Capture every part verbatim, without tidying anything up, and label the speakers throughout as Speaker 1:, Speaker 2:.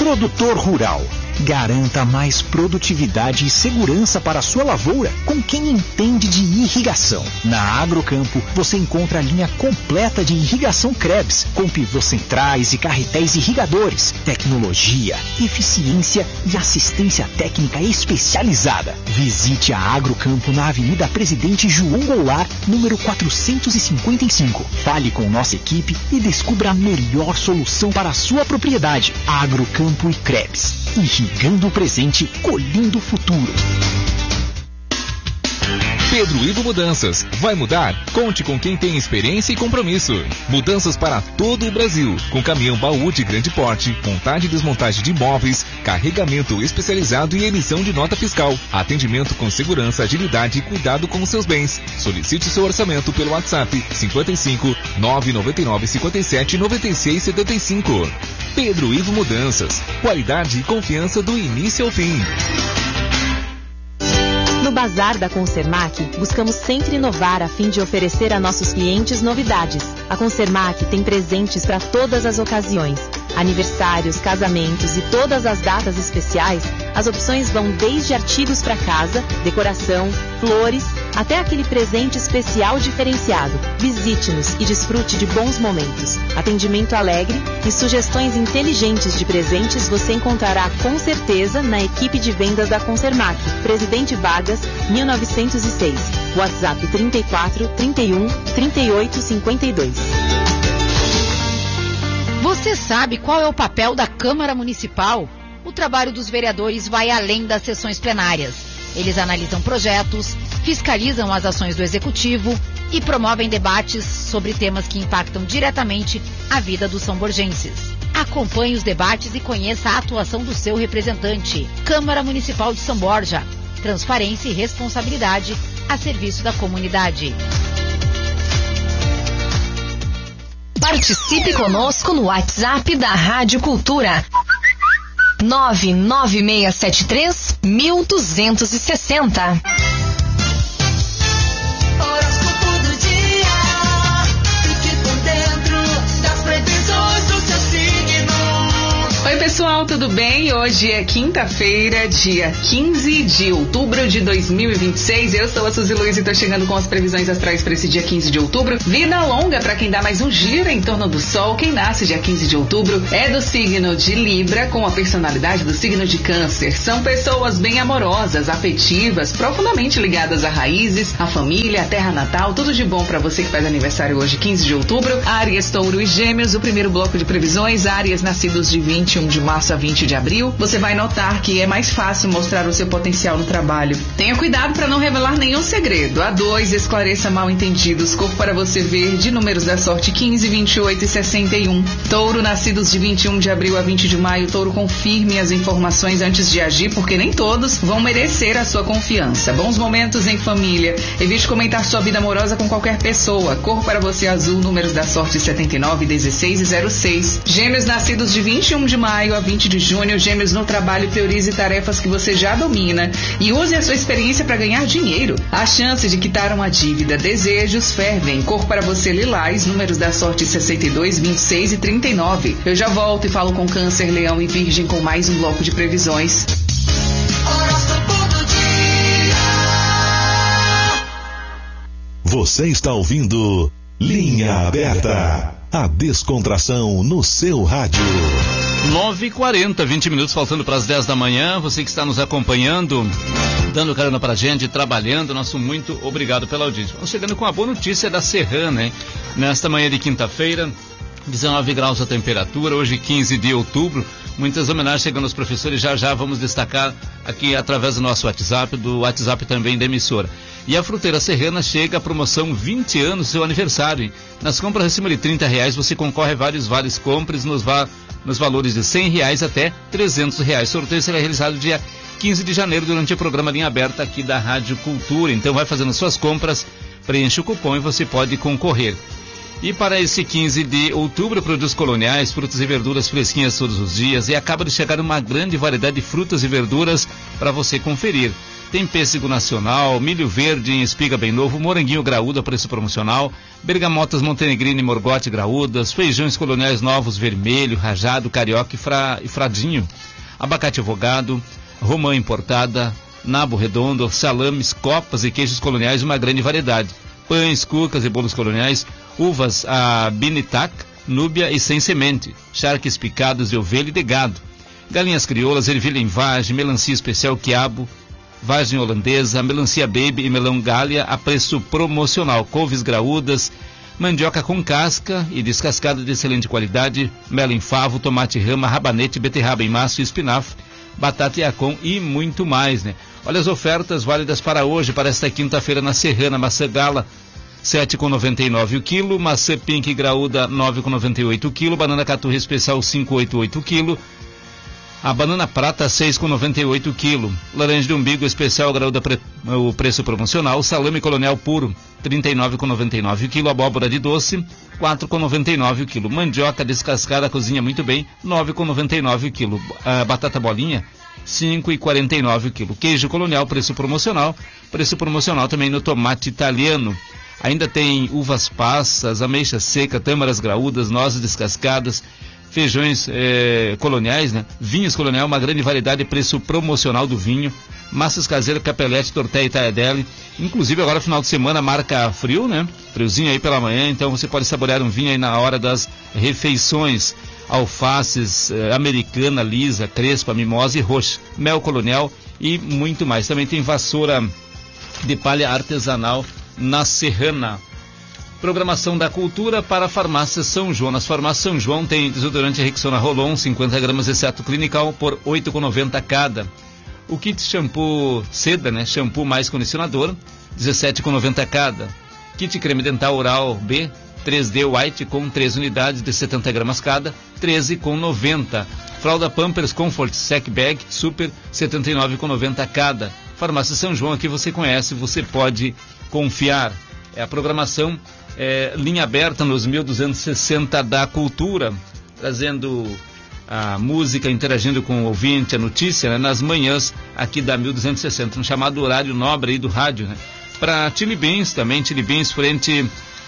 Speaker 1: Produtor rural. Garanta mais produtividade e segurança para a sua lavoura com quem entende de irrigação. Na Agrocampo, você encontra a linha completa de irrigação Krebs, com pivôs centrais e carretéis irrigadores, tecnologia, eficiência e assistência técnica especializada. Visite a Agrocampo na Avenida Presidente João Goulart, número quatrocentos e cinquenta e cinco. Fale com nossa equipe e descubra a melhor solução para a sua propriedade. Agrocampo e Krebs. Irrigando o presente, colhendo o futuro.
Speaker 2: Pedro Ivo Mudanças. Vai mudar? Conte com quem tem experiência e compromisso. Mudanças para todo o Brasil. Com caminhão baú de grande porte, montagem e desmontagem de imóveis, carregamento especializado e emissão de nota fiscal. Atendimento com segurança, agilidade e cuidado com os seus bens. Solicite seu orçamento pelo WhatsApp cinquenta e cinco, nove nove nove, cinquenta e sete, noventa e seis, setenta e cinco. Pedro Ivo Mudanças. Qualidade e confiança do início ao fim.
Speaker 3: No Bazar da Consermac, buscamos sempre inovar a fim de oferecer a nossos clientes novidades. A Consermac tem presentes para todas as ocasiões. Aniversários, casamentos e todas as datas especiais, as opções vão desde artigos para casa, decoração, flores, até aquele presente especial diferenciado. Visite-nos e desfrute de bons momentos. Atendimento alegre e sugestões inteligentes de presentes você encontrará com certeza na equipe de vendas da Consermac, Presidente Vargas, mil novecentos e seis. WhatsApp trinta e quatro, trinta e um, trinta e oito, cinquenta e dois.
Speaker 4: Você sabe qual é o papel da Câmara Municipal? O trabalho dos vereadores vai além das sessões plenárias. Eles analisam projetos, fiscalizam as ações do Executivo e promovem debates sobre temas que impactam diretamente a vida dos são-borgenses. Acompanhe os debates e conheça a atuação do seu representante. Câmara Municipal de São Borja. Transparência e responsabilidade a serviço da comunidade.
Speaker 5: Participe conosco no WhatsApp da Rádio Cultura. nove nove seis sete três, um dois seis zero.
Speaker 6: Horóscopo do dia. Fique por dentro das previsões do seu signo.
Speaker 7: Oi pessoal, tudo bem? Hoje é quinta-feira, dia quinze de outubro de dois mil e vinte e seis. Eu sou a Suzy Luiz e tô chegando com as previsões astrais para esse dia quinze de outubro. Vida longa para quem dá mais um giro em torno do sol. Quem nasce dia quinze de outubro é do signo de Libra, com a personalidade do signo de Câncer. São pessoas bem amorosas, afetivas, profundamente ligadas a raízes, a família, a terra natal. Tudo de bom para você que faz aniversário hoje, quinze de outubro. Áries, Touro e Gêmeos, o primeiro bloco de previsões. Áries, nascidos de vinte e um de março a vinte de abril. Você vai notar que é mais fácil mostrar o seu potencial no trabalho. Tenha cuidado para não revelar nenhum segredo. A dois, esclareça mal entendidos. Cor para você ver de números da sorte quinze, vinte e oito e sessenta e um. Touro, nascidos de vinte e um de abril a vinte de maio. Touro, confirme as informações antes de agir, porque nem todos vão merecer a sua confiança. Bons momentos em família. Evite comentar sua vida amorosa com qualquer pessoa. Cor para você azul, números da sorte setenta e nove, dezesseis e zero seis. Gêmeos, nascidos de vinte e um de maio a vinte de junho. Gêmeos, no trabalho, priorize tarefas que você já domina e use a sua experiência para ganhar dinheiro. A chance de quitar uma dívida. Desejos fervem. Cor para você lilás, números da sorte sessenta e dois, vinte e seis e trinta e nove. Eu já volto e falo com Câncer, Leão e Virgem com mais um bloco de previsões.
Speaker 6: Horóscopo do dia.
Speaker 8: Você está ouvindo Linha Aberta, a descontração no seu rádio.
Speaker 9: nove e quarenta, vinte minutos faltando para as dez da manhã. Você que está nos acompanhando, dando carona para a gente, trabalhando, nosso muito obrigado pela audiência. Vamos chegando com a boa notícia da Serrana, hein? Nesta manhã de quinta-feira, dezenove graus a temperatura, hoje quinze de outubro. Muitas homenagens chegando aos professores, já já vamos destacar aqui através do nosso WhatsApp, do WhatsApp também da emissora. E a Fruteira Serrana chega a promoção vinte anos, seu aniversário, hein? Nas compras acima de trinta reais você concorre a vários vales compras nos, va nos valores de cem reais até trezentos reais. O sorteio será realizado dia quinze de janeiro durante o programa Linha Aberta aqui da Rádio Cultura. Então vai fazendo suas compras, preenche o cupom e você pode concorrer. E para esse quinze de outubro, produtos coloniais, frutas e verduras fresquinhas todos os dias. E acaba de chegar uma grande variedade de frutas e verduras para você conferir. Tem pêssego nacional, milho verde em espiga bem novo, moranguinho graúdo a preço promocional, bergamotas montenegrino e morgote graúdas, feijões coloniais novos vermelho, rajado, carioca e, fra... e fradinho, abacate avogado, romã importada, nabo redondo, salames, copas e queijos coloniais, uma grande variedade. Pães, cucas e bolos coloniais, uvas a Binitac, núbia e sem semente, charques picados de ovelha e de gado, galinhas crioulas, ervilha em vagem, melancia especial quiabo, vagem holandesa, melancia baby e melão galha a preço promocional, couves graúdas, mandioca com casca e descascada de excelente qualidade, mel em favo, tomate rama, rabanete, beterraba em massa e espinafre, batata iacom e muito mais, né? Olha as ofertas válidas para hoje, para esta quinta-feira na Serrana, maçã gala sete reais e noventa e nove centavos o quilo, maçã pink graúda nove reais e noventa e oito centavos o quilo, banana caturra especial cinco reais e oitenta e oito centavos o quilo, a banana prata seis reais e noventa e oito centavos o quilo, laranja de umbigo especial graúda pre... o preço promocional, salame colonial puro trinta e nove reais e noventa e nove centavos o quilo, abóbora de doce quatro reais e noventa e nove centavos o quilo, mandioca descascada cozinha muito bem nove reais e noventa e nove centavos o quilo, a batata bolinha cinco reais e quarenta e nove centavos o quilo, queijo colonial preço promocional, preço promocional também no tomate italiano. Ainda tem uvas passas, ameixa seca, tâmaras graúdas, nozes descascadas, feijões eh, coloniais, né? Vinhos colonial, uma grande variedade, preço promocional do vinho, massas caseiras, capelete, tortelha e tagliatelle. Inclusive agora final de semana marca frio, né? Friozinho aí pela manhã, então você pode saborear um vinho aí na hora das refeições. Alfaces, eh, americana, lisa, crespa, mimosa e roxa, mel colonial e muito mais. Também tem vassoura de palha artesanal na Serrana. Programação da cultura para a farmácia São João. Nas farmácias São João tem desodorante Rexona Rolon, cinquenta gramas, exceto clinical, por oito reais e noventa centavos cada. O kit shampoo seda, né? Shampoo mais condicionador, dezessete reais e noventa centavos cada. Kit creme dental oral B, três D White com três unidades de setenta gramas cada, treze reais e noventa centavos. Fralda Pampers Comfort Sec Bag Super, setenta e nove reais e noventa centavos cada. Farmácia São João, aqui você conhece, você pode confiar. É a programação é, linha aberta nos mil duzentos e sessenta da cultura, trazendo a música, interagindo com o ouvinte, a notícia, né, nas manhãs aqui da mil duzentos e sessenta, no chamado horário nobre aí do rádio, né? Para Chili Beans também, Chili Beans frente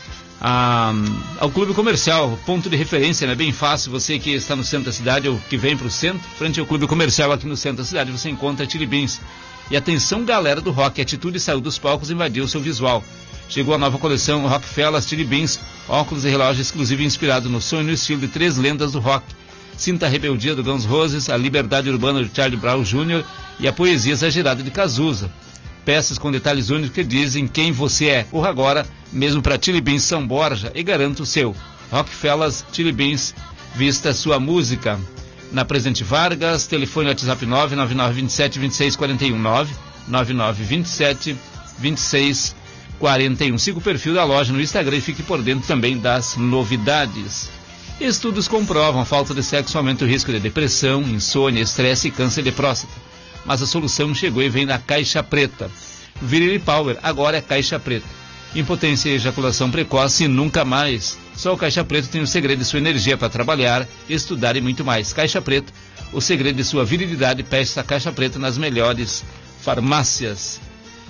Speaker 9: a, ao Clube Comercial, ponto de referência, né? Bem fácil, você que está no centro da cidade ou que vem para o centro, frente ao Clube Comercial aqui no centro da cidade, você encontra a Chili Beans. E atenção galera do rock, a atitude saiu dos palcos e invadiu o seu visual. Chegou a nova coleção Rockefeller Chili Beans, óculos e relógio exclusivo inspirado no som e no estilo de três lendas do rock. Sinta a rebeldia do Guns N' Roses, a liberdade urbana de Charlie Brown Júnior e a poesia exagerada de Cazuza. Peças com detalhes únicos que dizem quem você é. Corra agora, mesmo para Chili Beans São Borja, e garanta o seu. Rockefeller Chili Beans, vista sua música. Na Presidente Vargas, telefone WhatsApp nove nove nove dois sete dois seis quatro um, nove nove nove dois sete dois seis quatro um. Siga o perfil da loja no Instagram e fique por dentro também das novidades. Estudos comprovam a falta de sexo aumenta o risco de depressão, insônia, estresse e câncer de próstata. Mas a solução chegou e vem na Caixa Preta. Virility Power, agora é Caixa Preta. Impotência e ejaculação precoce nunca mais. Só o Caixa Preta tem o segredo de sua energia para trabalhar, estudar e muito mais. Caixa Preta, o segredo de sua virilidade. Peça a Caixa Preta nas melhores farmácias.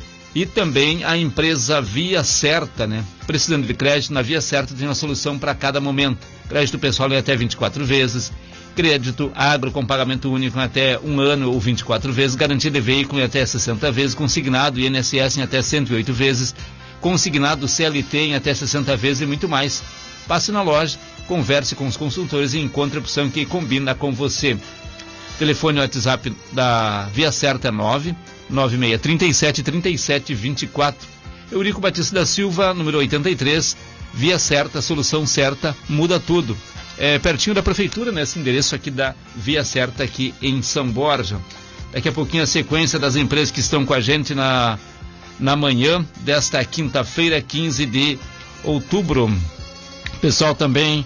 Speaker 9: E também a empresa Via Certa, né? Precisando de crédito, na Via Certa tem uma solução para cada momento. Crédito pessoal em até vinte e quatro vezes. Crédito agro com pagamento único em até um ano ou vinte e quatro vezes. Garantia de veículo em até sessenta vezes. Consignado I N S S em até cento e oito vezes. Consignado C L T em até sessenta vezes e muito mais. Passe na loja, converse com os consultores e encontre a opção que combina com você. Telefone WhatsApp da Via Certa nove nove seis três sete três sete dois quatro. Eurico Batista da Silva, número oitenta e três. Via Certa, solução certa, muda tudo. É pertinho da prefeitura, nesse endereço aqui da Via Certa, aqui em São Borja. Daqui a pouquinho a sequência das empresas que estão com a gente na, na manhã desta quinta-feira, quinze de outubro. Pessoal também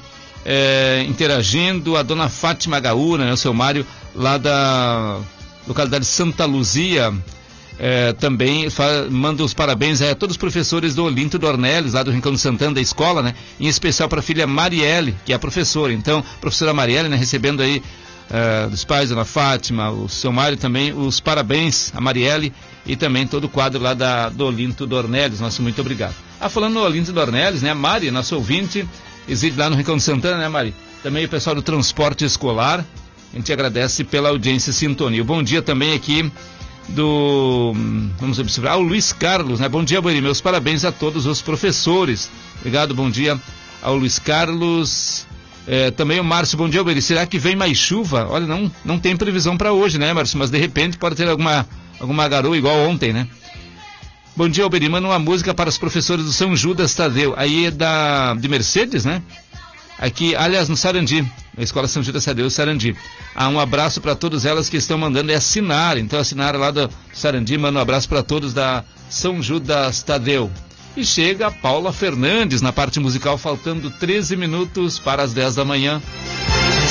Speaker 9: é, interagindo, a dona Fátima Gaúna, né, o seu Mário, lá da localidade Santa Luzia, É, também fa- manda os parabéns a todos os professores do Olinto Dornelles, lá do Rincão do Santana, da escola, né? Em especial para a filha Marielle, que é a professora. Então, professora Marielle, né, recebendo aí uh, dos pais, Ana Fátima, o seu Mário também, os parabéns a Marielle e também todo o quadro lá da, do Olinto Dornelles. Nosso muito obrigado. Ah, falando no Olinto Dornelles, né? A Mari, nosso ouvinte, reside lá no Rincão do Santana, né, Mari? Também o pessoal do transporte escolar, a gente agradece pela audiência e sintonia. Bom dia também aqui do, vamos observar, o Luiz Carlos, né? Bom dia, Boeri, meus parabéns a todos os professores. Obrigado, bom dia ao Luiz Carlos. É, também o Márcio, bom dia, Boeri. Será que vem mais chuva? Olha, não, não tem previsão para hoje, né, Márcio? Mas de repente pode ter alguma, alguma garoa igual ontem, né? Bom dia, Alberi, manda uma música para os professores do São Judas Tadeu. Aí é da, de Mercedes, né? Aqui, aliás, no Sarandi, na Escola São Judas Tadeu, Sarandi. Ah, um abraço para todas elas que estão mandando é assinar. Então, assinar lá do Sarandi, manda um abraço para todos da São Judas Tadeu. E chega a Paula Fernandes na parte musical, faltando treze minutos para as dez da manhã.